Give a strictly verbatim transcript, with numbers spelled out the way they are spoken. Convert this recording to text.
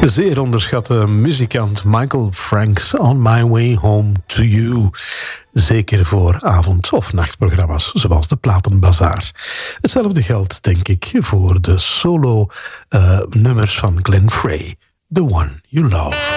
Zeer onderschatte muzikant Michael Franks, On My Way Home to You. Zeker voor avond- of nachtprogramma's, zoals de Platenbazaar. Hetzelfde geldt, denk ik, voor de solo-nummers uh, van Glenn Frey. The One You Love.